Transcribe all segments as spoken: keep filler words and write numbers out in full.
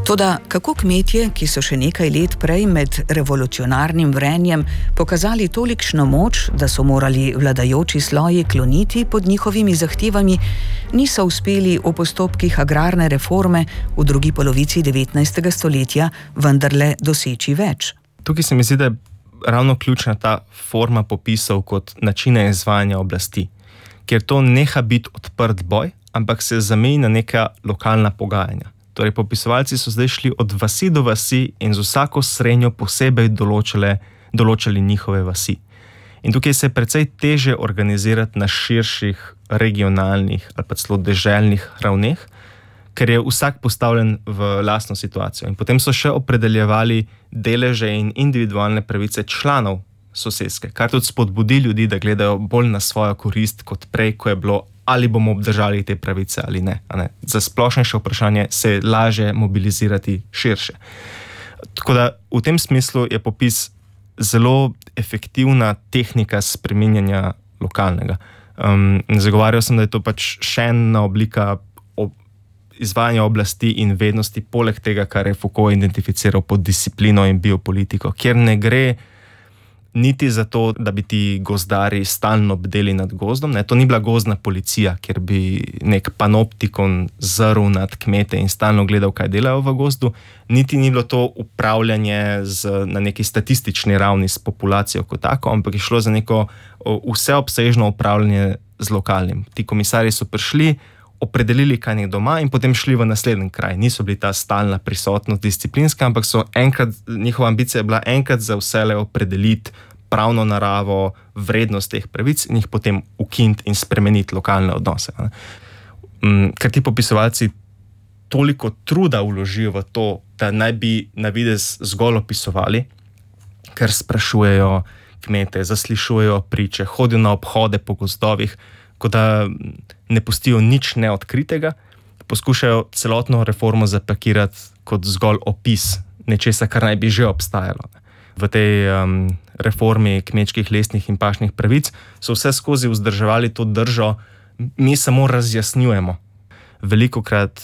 Toda kako kmetje, ki so še nekaj let prej med revolucionarnim vrenjem pokazali tolikšno moč, da so morali vladajoči sloji kloniti pod njihovimi zahtevami, niso uspeli v postopkih agrarne reforme v drugi polovici devetnajstega stoletja vendarle doseči več? Tukaj se mi zdi, da je ravno ključna ta forma popisov kot načina izvajanja oblasti, kjer to neha biti odprt boj, ampak se zameji na neka lokalna pogajanja. Torej, popisovalci so zdaj šli od vasi do vasi in z vsako srenjo posebej določali, določali njihove vasi. In tukaj se je precej teže organizirati na širših regionalnih ali pa celo deželnih ravneh, ker je vsak postavljen v lastno situacijo. In potem so še opredeljevali deleže in individualne pravice članov soseske, kar tudi spodbudi ljudi, da gledajo bolj na svojo korist kot prej, ko je bilo, ali bomo obdržali te pravice ali ne. ne. Za splošnejše vprašanje se je lažje mobilizirati širše. Tako da v tem smislu je popis zelo efektivna tehnika spreminjanja lokalnega. Um, zagovarjal sem, da je to pač še ena oblika ob izvajanja oblasti in vednosti, poleg tega, kar je Foucault identificiral pod disciplino in biopolitiko, kjer ne gre niti za to, da bi ti gozdarji stalno bdeli nad gozdom. Ne, to ni bila gozdna policija, kjer bi nek panoptikon zrl nad kmete in stalno gledal, kaj delajo v gozdu. Niti ni bilo to upravljanje z, na neki statistični ravni s populacijo kot tako, ampak je šlo za neko vseobsežno upravljanje z lokalnim. Ti komisarji so prišli, opredelili, kaj je doma in potem šli v naslednji kraj. Niso bili ta stalna prisotnost disciplinska, ampak so enkrat, njihova ambicija je bila enkrat za vselej opredeliti pravno naravo, vrednost teh pravic in jih potem ukiniti in spremeniti lokalne odnose. Ker ti popisovalci toliko truda vložijo v to, da naj bi na videz zgolj opisovali, ker sprašujejo kmete, zaslišujejo priče, hodijo na obhode po gozdovih, kot da ne pustijo nič neodkritega, poskušajo celotno reformo zapakirati kot zgolj opis nečesa, kar naj bi že obstajalo. V tej um, reformi kmečkih, lesnih in pašnih pravic so vse skozi vzdrževali to držo, mi samo razjasnjujemo. Velikokrat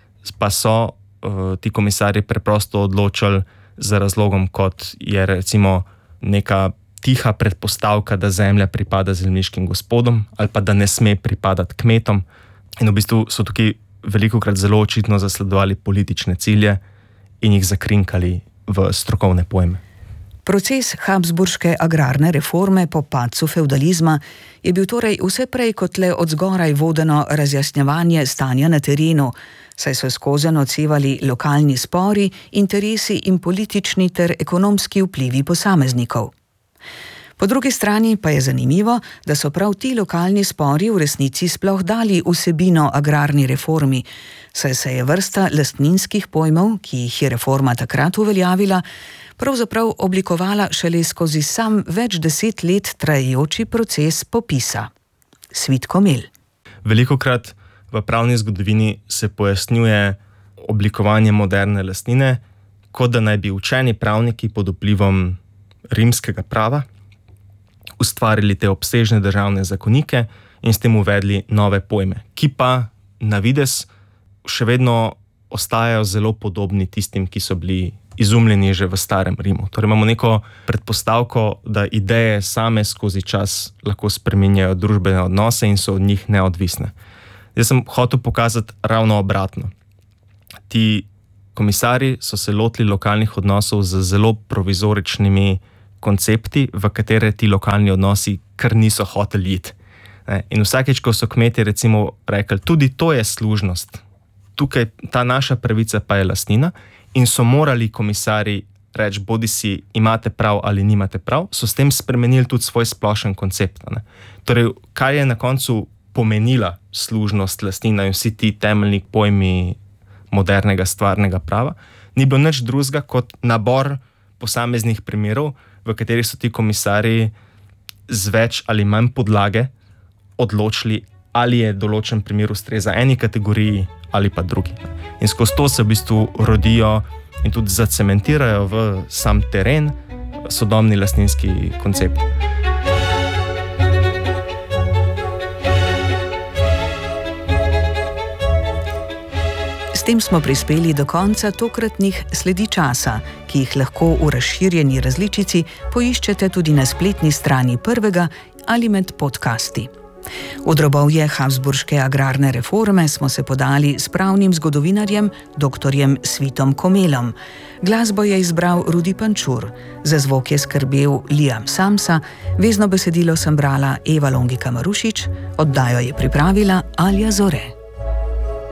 pa so uh, ti komisarji preprosto odločali za razlogom, kot je recimo neka tiha predpostavka, da zemlja pripada zemljiškim gospodom ali pa da ne sme pripadati kmetom. In v bistvu so tukaj velikokrat zelo očitno zasledovali politične cilje in jih zakrinkali v strokovne pojme. Proces habsburške agrarne reforme po padcu fevdalizma je bil torej vse prej kot le od zgoraj vodeno razjasnjevanje stanja na terenu, saj so skozenj odsevali lokalni spori, interesi in politični ter ekonomski vplivi posameznikov. Po drugi strani pa je zanimivo, da so prav ti lokalni spori v resnici sploh dali vsebino agrarni reformi, saj se je vrsta lastninskih pojmov, ki jih je reforma takrat uveljavila, pravzaprav oblikovala šele skozi sam več deset let trajajoči proces popisa. Svit Komel. Velikokrat v pravni zgodovini se pojasnjuje oblikovanje moderne lastnine, kot da naj bi učeni pravniki pod vplivom rimskega prava ustvarili te obsežne državne zakonike in s tem uvedli nove pojme, ki pa na videz še vedno ostajajo zelo podobni tistim, ki so bili izumljeni že v starem Rimu. Torej imamo neko predpostavko, da ideje same skozi čas lahko spreminjajo družbene odnose in so od njih neodvisne. Jaz sem hotel pokazati ravno obratno. Ti komisarji so se lotili lokalnih odnosov z zelo provizoričnimi koncepti, v katere ti lokalni odnosi kar niso hoteli iti. In vsakeč, ko so kmetje recimo rekli, tudi to je služnost, tukaj ta naša pravica pa je lastnina, in so morali komisarji reči, bodi si imate prav ali nimate prav, so s tem spremenili tudi svoj splošen koncept. Ne? Torej, kaj je na koncu pomenila služnost, lastnina in vsi ti temeljni pojmi modernega stvarnega prava, ni bilo nič drugega kot nabor posameznih primerov, v katerih so ti komisarji z več ali manj podlage odločili, ali je določen primer ustreza eni kategoriji ali pa drugi. In skozi to se v bistvu rodijo in tudi zacementirajo v sam teren sodobni lastninski koncept. tem smo prispeli do konca tokratnih Sledi časa, ki jih lahko v razširjeni različici poiščete tudi na spletni strani Prvega ali med podcasti. V drobovje habsburške agrarne reforme smo se podali s pravnim zgodovinarjem doktorjem Svitom Komelom. Glasbo je izbral Rudi Pančur, za zvok je skrbel Liam Samsa, vezno besedilo sem brala Eva Longika Marušič, oddajo je pripravila Alja Zore.